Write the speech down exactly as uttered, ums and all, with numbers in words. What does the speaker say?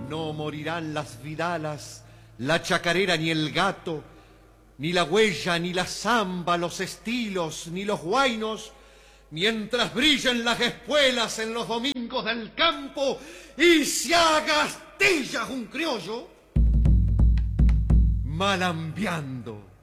No morirán las vidalas, la chacarera ni el gato, ni la huella, ni la zamba, los estilos, ni los guainos, mientras brillen las espuelas en los domingos del campo y se haga astillas un criollo, malambiando